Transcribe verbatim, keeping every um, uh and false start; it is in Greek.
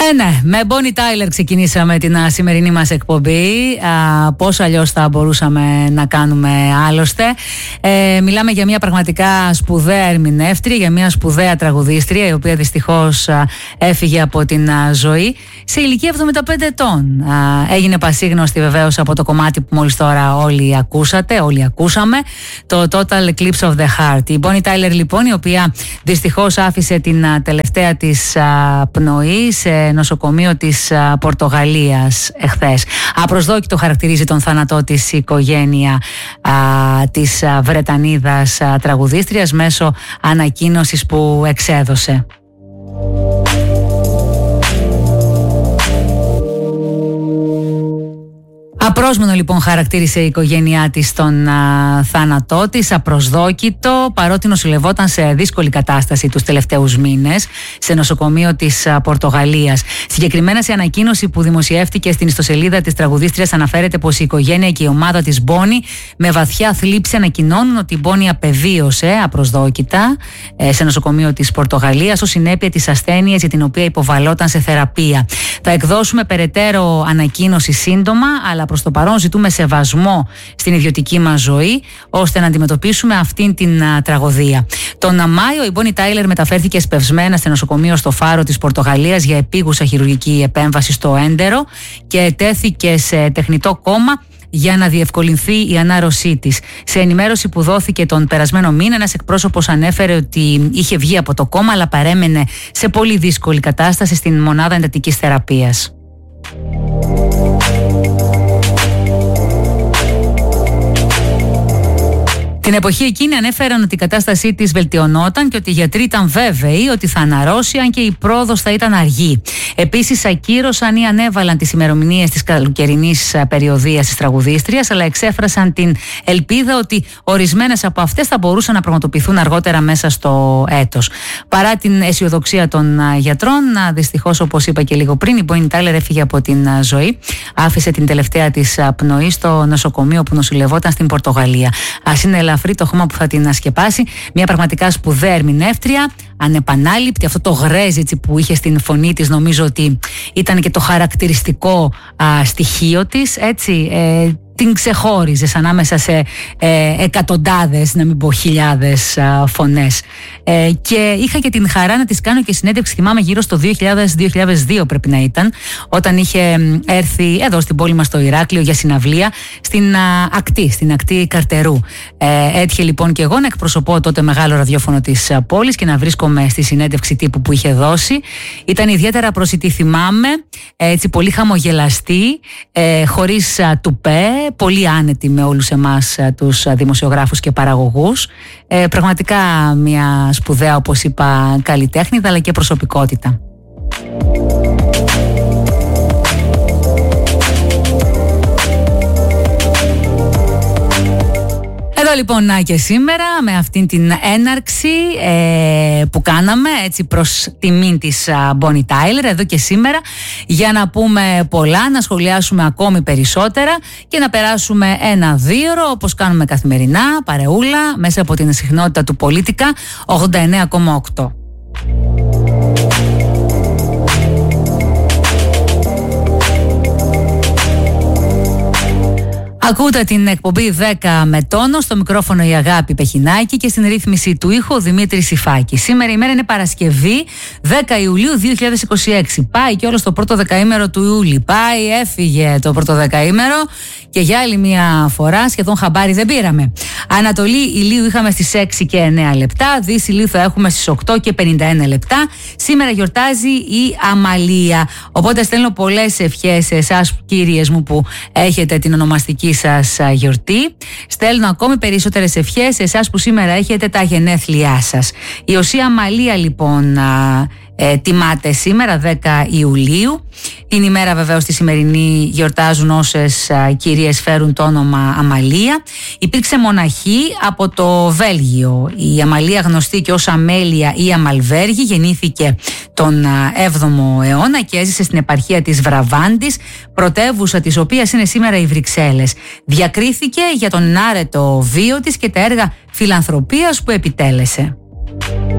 Ε, ναι, με Bonnie Tyler ξεκινήσαμε την α, σημερινή μας εκπομπή. Α, πώς αλλιώς θα μπορούσαμε να κάνουμε άλλωστε. Ε, μιλάμε για μια πραγματικά σπουδαία ερμηνεύτρια, για μια σπουδαία τραγουδίστρια, η οποία δυστυχώς α, έφυγε από την α, ζωή σε ηλικία εβδομήντα πέντε ετών. Α, έγινε πασίγνωστη βεβαίως από το κομμάτι που μόλις τώρα όλοι ακούσατε, όλοι ακούσαμε, το Total Eclipse of the Heart. Η Bonnie Tyler λοιπόν, η οποία δυστυχώς άφησε την α, τελευταία της α, πνοή σε νοσοκομείο της α, Πορτογαλίας εχθές. Απροσδόκητο χαρακτηρίζει τον θάνατό της η οικογένεια α, της α, Βρετανίδας α, τραγουδίστριας μέσω ανακοίνωσης που εξέδωσε. Απρόσμενο λοιπόν χαρακτήρισε η οικογένειά της τον α, θάνατό της, απροσδόκητο, παρότι νοσηλευόταν σε δύσκολη κατάσταση τους τελευταίους μήνες σε νοσοκομείο της α, Πορτογαλίας. Συγκεκριμένα σε ανακοίνωση που δημοσιεύτηκε στην ιστοσελίδα της τραγουδίστριας αναφέρεται πως η οικογένεια και η ομάδα της Bonnie με βαθιά θλίψη ανακοινώνουν ότι η Bonnie απεβίωσε απροσδόκητα ε, σε νοσοκομείο της Πορτογαλίας ως συνέπεια της ασθένειας για την οποία υποβαλόταν σε θεραπεία. Θα εκδώσουμε περαιτέρω ανακοίνωση σύντομα, αλλά προς το παρόν ζητούμε σεβασμό στην ιδιωτική μας ζωή ώστε να αντιμετωπίσουμε αυτήν την α, τραγωδία. Τον Μάιο η Bonnie Tyler μεταφέρθηκε εσπευσμένα στο νοσοκομείο στο Φάρο της Πορτογαλίας για επίγουσα χειρουργική επέμβαση στο έντερο και τέθηκε σε τεχνητό κόμμα για να διευκολυνθεί η ανάρρωσή της. Σε ενημέρωση που δόθηκε τον περασμένο μήνα, ένας εκπρόσωπος ανέφερε ότι είχε βγει από το κόμμα αλλά παρέμενε σε πολύ δύσκολη κατάσταση στην μονάδα εντατικής θεραπείας. Την εποχή εκείνη ανέφεραν ότι η κατάστασή της βελτιωνόταν και ότι οι γιατροί ήταν βέβαιοι ότι θα αναρρώσει, αν και η πρόοδος θα ήταν αργή. Επίσης, ακύρωσαν ή ανέβαλαν τις ημερομηνίες της καλοκαιρινής περιοδίας της τραγουδίστριας, αλλά εξέφρασαν την ελπίδα ότι ορισμένες από αυτές θα μπορούσαν να πραγματοποιηθούν αργότερα μέσα στο έτος. Παρά την αισιοδοξία των γιατρών, δυστυχώς, όπως είπα και λίγο πριν, η Bonnie Tyler έφυγε από την ζωή. Άφησε την τελευταία της πνοή στο νοσοκομείο που νοσηλευόταν στην Πορτογαλία. Ας είναι ελαφρύ το χώμα που θα την ασκεπάσει. Μια πραγματικά σπουδαία ερμηνεύτρια, ανεπανάληπτη. Αυτό το γρέζι έτσι, που είχε στην φωνή της, νομίζω ότι ήταν και το χαρακτηριστικό α, στοιχείο της. Έτσι, ε, την ξεχώριζες ανάμεσα σε ε, εκατοντάδες, να μην πω χιλιάδες α, φωνές. Ε, και είχα και την χαρά να της κάνω και συνέντευξη, θυμάμαι γύρω στο δύο χιλιάδες με δύο χιλιάδες δύο πρέπει να ήταν, όταν είχε έρθει εδώ στην πόλη μας στο Ηράκλειο για συναυλία στην α, ακτή, στην ακτή Καρτερού. Ε, έτυχε λοιπόν και εγώ να εκπροσωπώ τότε μεγάλο ραδιόφωνο της α, πόλης και να βρίσκομαι στη συνέντευξη τύπου που είχε δώσει. Ήταν ιδιαίτερα προσιτή, θυμάμαι, έτσι πολύ χαμογελαστή, ε, χωρίς α, τουπέ, πολύ άνετη με όλους εμάς τους δημοσιογράφους και παραγωγούς. Ε, πραγματικά μια σπουδαία, όπως είπα, καλλιτέχνηδα αλλά και προσωπικότητα. Εδώ λοιπόν να και σήμερα με αυτήν την έναρξη ε, που κάναμε έτσι προς τιμήν της Bonnie Tyler εδώ και σήμερα, για να πούμε πολλά, να σχολιάσουμε ακόμη περισσότερα και να περάσουμε ένα δίωρο όπως κάνουμε καθημερινά, παρεούλα, μέσα από την συχνότητα του Πολίτικα ογδόντα εννέα κόμμα οκτώ. Ακούτε την εκπομπή δέκα με τόνο, στο μικρόφωνο η Αγάπη Πεχινάκη και στην ρύθμιση του ήχου ο Δημήτρης Σιφάκη. Σήμερα η μέρα είναι Παρασκευή, δέκα Ιουλίου δύο χιλιάδες είκοσι έξι. Πάει και όλο το πρώτο δεκαήμερο του Ιούλη. Πάει, έφυγε το πρώτο δεκαήμερο και για άλλη μια φορά σχεδόν χαμπάρι δεν πήραμε. Ανατολή ηλίου είχαμε στις έξι και εννέα λεπτά, Δύση ηλίου θα έχουμε στις οκτώ και πενήντα ένα λεπτά. Σήμερα γιορτάζει η Αμαλία. Οπότε στέλνω πολλές ευχές σε εσάς, κύριες μου, που έχετε την ονομαστική σας γιορτή. Στέλνω ακόμη περισσότερες ευχές σε εσάς που σήμερα έχετε τα γενέθλιά σας. Η Οσία Αμαλία λοιπόν ε, τιμάται σήμερα δέκα Ιουλίου. Είναι η μέρα βεβαίως τη σημερινή, γιορτάζουν όσες α, κυρίες φέρουν το όνομα Αμαλία. Υπήρξε μοναχή από το Βέλγιο. Η Αμαλία, γνωστή και ως Αμέλεια ή Αμαλβέργη, γεννήθηκε τον α, έβδομο αιώνα και έζησε στην επαρχία της Βραβάντης, πρωτεύουσα της οποίας είναι σήμερα οι Βρυξέλλες. Διακρίθηκε για τον άρετο βίο της και τα έργα φιλανθρωπίας που επιτέλεσε.